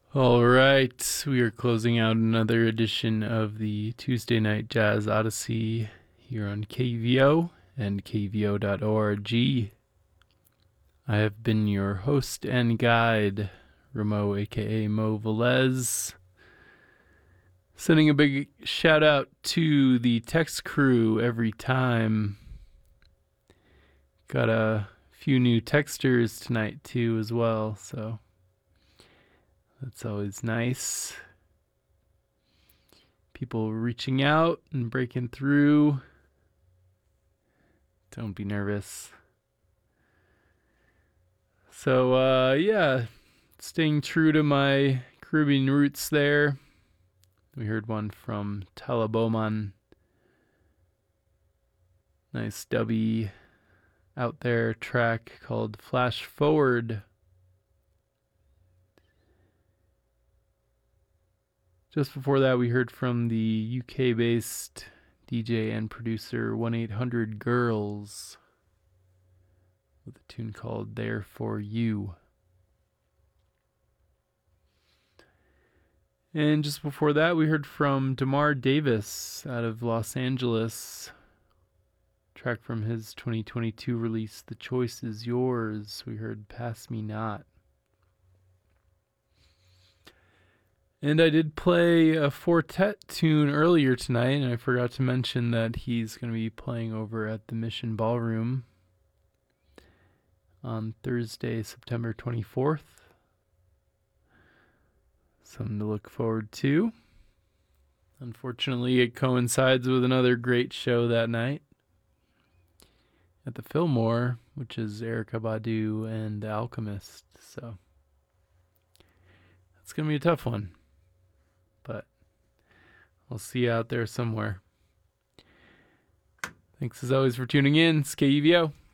All right, we are closing out another edition of the Tuesday Night Jazz Odyssey here on KVO and KVO.org. I have been your host and guide, Ramo, aka Mo Velez. Sending a big shout out to the text crew every time. Got a few new texters tonight too as well, so that's always nice. People reaching out and breaking through. Don't be nervous. So, staying true to my Caribbean roots there. We heard one from Talaboman. Nice dubby out there track called Flash Forward. Just before that, we heard from the UK-based DJ and producer 1-800-GIRLS with a tune called There For You. And just before that, we heard from Damar Davis out of Los Angeles. Track from his 2022 release, The Choice Is Yours. We heard Pass Me Not. And I did play a Four Tet tune earlier tonight, and I forgot to mention that he's going to be playing over at the Mission Ballroom on Thursday, September 24th. Something to look forward to. Unfortunately, it coincides with another great show that night at the Fillmore, which is Erykah Badu and The Alchemist. So it's going to be a tough one, but I'll see you out there somewhere. Thanks as always for tuning in. It's KUVO.